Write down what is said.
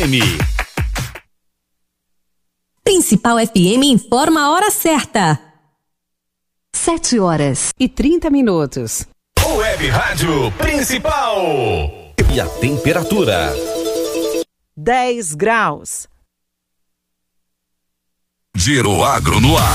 Principal FM informa a hora certa. 7h30. Web Rádio Principal. E a temperatura? 10 graus. Giro Agro no ar.